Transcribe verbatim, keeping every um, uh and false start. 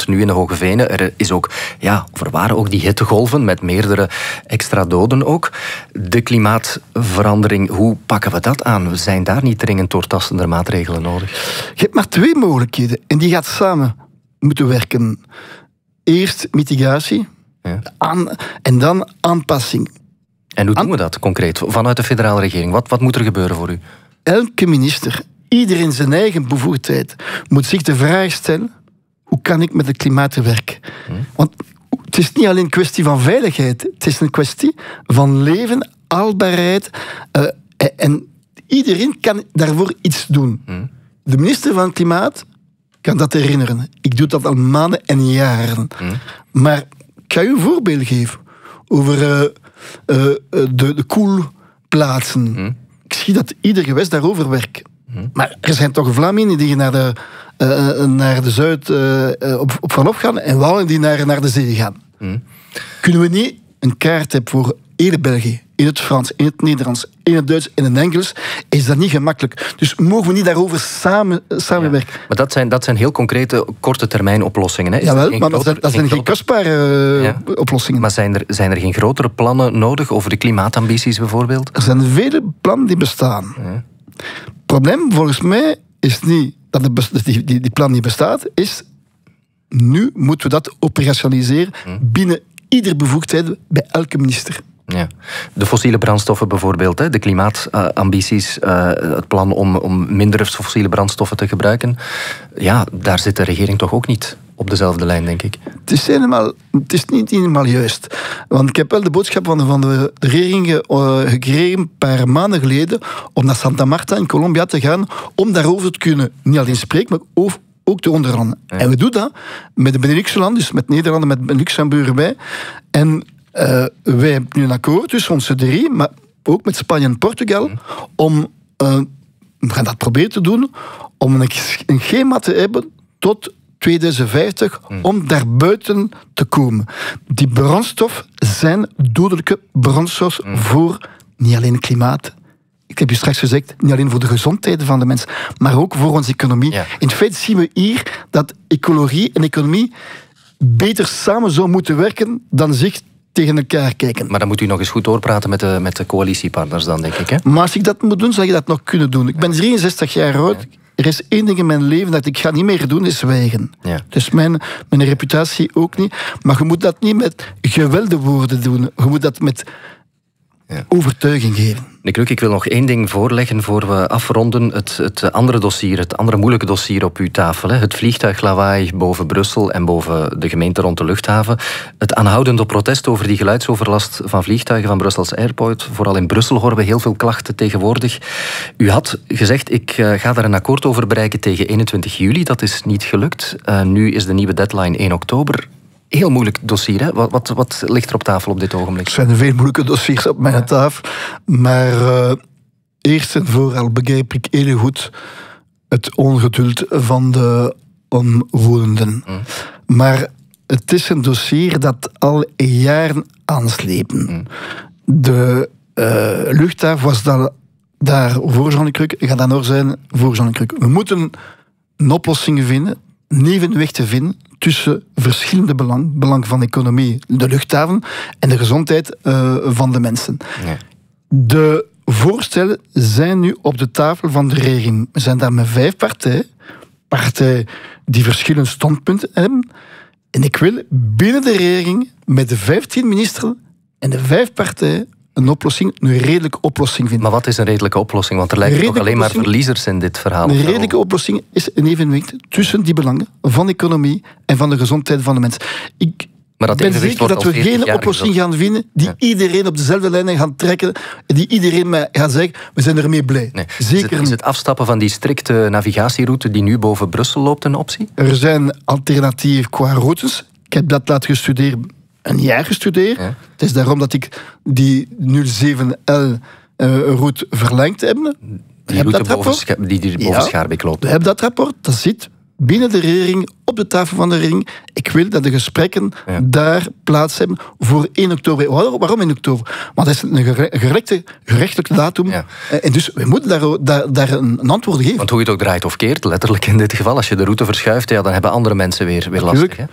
brand nu in de Hoge Venen. Er is ook, ja, of er waren ook die hittegolven met meerdere extra doden ook. De klimaatverandering, hoe pakken we dat aan? Zijn daar niet dringend doortastende maatregelen nodig? Je hebt maar twee mogelijkheden en die gaat samen moeten werken. Eerst mitigatie ja. aan, en dan aanpassing. En hoe doen we dat concreet vanuit de federale regering? Wat, wat moet er gebeuren voor u? Elke minister, iedereen zijn eigen bevoegdheid, moet zich de vraag stellen: hoe kan ik met het klimaat werken? Hmm. Want het is niet alleen een kwestie van veiligheid, het is een kwestie van leven, haalbaarheid. Uh, en iedereen kan daarvoor iets doen. Hmm. De minister van Klimaat kan dat herinneren. Ik doe dat al maanden en jaren. Hmm. Maar ik ga u een voorbeeld geven over uh, uh, de, de koelplaatsen. Hmm. Ik zie dat ieder gewest daarover werkt. Hmm. Maar er zijn toch Vlamingen die naar de, uh, naar de Zuid uh, op, op verlof gaan en Walen die naar, naar de zee gaan. Hmm. Kunnen we niet een kaart hebben voor heel België, in het Frans, in het Nederlands, in het Duits en in het Engels, is dat niet gemakkelijk. Dus mogen we niet daarover samen, samenwerken. Ja, maar dat zijn, dat zijn heel concrete, korte termijn oplossingen. Hè? Jawel, maar groter, dat, dat zijn geen kostbare ja. oplossingen. Maar zijn er, zijn er geen grotere plannen nodig over de klimaatambities bijvoorbeeld? Er zijn vele plannen die bestaan. Ja. Het probleem volgens mij is niet dat de, die, die, die plan niet bestaat, is nu moeten we dat operationaliseren hm. binnen ieder bevoegdheid bij elke minister. Ja. De fossiele brandstoffen bijvoorbeeld, de klimaatambities, het plan om, om minder fossiele brandstoffen te gebruiken. Ja, daar zit de regering toch ook niet op dezelfde lijn, denk ik. Het is, helemaal, het is niet helemaal juist. Want ik heb wel de boodschap van de, van de regering uh, gekregen een paar maanden geleden om naar Santa Marta in Colombia te gaan om daarover te kunnen niet alleen spreken, maar over ook te onderhandelen. Ja. En we doen dat met de Benelux-landen, dus met Nederland, met Luxemburg erbij. En uh, wij hebben nu een akkoord tussen onze drie, maar ook met Spanje en Portugal, ja. om, uh, we gaan dat proberen te doen, om een, een schema te hebben tot tweeduizend vijftig, ja. om daarbuiten te komen. Die brandstof zijn dodelijke brandstof ja. voor niet alleen het klimaat. Ik heb je straks gezegd, niet alleen voor de gezondheid van de mens, maar ook voor onze economie. Ja. In feite zien we hier dat ecologie en economie beter samen zou moeten werken dan zich tegen elkaar kijken. Maar dan moet u nog eens goed doorpraten met de, met de coalitiepartners dan, denk ik. Hè? Maar als ik dat moet doen, zou je dat nog kunnen doen. Ik ben drieënzestig jaar oud. Ja. Er is één ding in mijn leven dat ik ga niet meer doen, is zwijgen. Ja. Dus mijn, mijn reputatie ook niet. Maar je moet dat niet met gewelde woorden doen. Je moet dat met ja. overtuiging geven. Nick Luc, ik wil nog één ding voorleggen voor we afronden. Het, het andere dossier, het andere moeilijke dossier op uw tafel. Hè. Het vliegtuiglawaai boven Brussel en boven de gemeente rond de luchthaven. Het aanhoudende protest over die geluidsoverlast van vliegtuigen van Brussels Airport. Vooral in Brussel horen we heel veel klachten tegenwoordig. U had gezegd, ik uh, ga daar een akkoord over bereiken tegen eenentwintig juli. Dat is niet gelukt. Uh, nu is de nieuwe deadline één oktober. Heel moeilijk dossier, hè? Wat, wat, wat ligt er op tafel op dit ogenblik? Er zijn veel moeilijke dossiers op mijn ja. tafel. Maar uh, eerst en vooral begrijp ik heel goed het ongeduld van de omwonenden. Mm. Maar het is een dossier dat al jaren aanslepen. Mm. De uh, luchthaven was daar, daar voor Jean-Luc Kruk, gaat dat nog zijn voor Jean-Luc Kruk. We moeten een oplossing vinden, een evenwicht te vinden tussen verschillende belangen. Belang van de economie, de luchthaven en de gezondheid uh, van de mensen. Ja. De voorstellen zijn nu op de tafel van de regering. We zijn daar met vijf partijen. Partijen die verschillende standpunten hebben. En ik wil binnen de regering met de vijftien ministeren en de vijf partijen een oplossing, een redelijke oplossing vinden. Maar wat is een redelijke oplossing? Want er lijken toch alleen maar verliezers in dit verhaal. Een redelijke oplossing is een evenwicht tussen die belangen van de economie en van de gezondheid van de mens. Ik maar dat ben zeker dat we geen oplossing gaan vinden die ja. iedereen op dezelfde lijn gaan trekken, die iedereen mij gaat zeggen, we zijn ermee blij. Nee. Zeker is, het, is het afstappen van die strikte navigatieroute die nu boven Brussel loopt een optie? Er zijn alternatieven qua routes. Ik heb dat laten studeren. Een jaar gestudeerd. Ja. Het is daarom dat ik die nul zeven L uh, route verlengd heb. Die route boven, Scha- die, die boven ja, Schaarbeek loopt. We hebben dat rapport, dat zit binnen de regering, op de tafel van de regering. Ik wil dat de gesprekken ja. daar plaats hebben voor één oktober. Waarom één oktober? Want dat is een gerechte, gerechtelijke datum. Ja. En dus we moeten daar, daar, daar een antwoord geven. Want hoe je het ook draait of keert, letterlijk in dit geval, als je de route verschuift, ja, dan hebben andere mensen weer, weer lastig. Hè?